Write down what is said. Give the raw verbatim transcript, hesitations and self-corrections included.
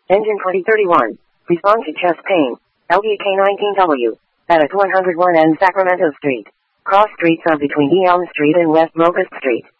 Engine twenty thirty-one. Respond to chest pain. L D K nineteen W. At one oh one N Sacramento Street. Cross streets are between Elm Street and West Locust Street.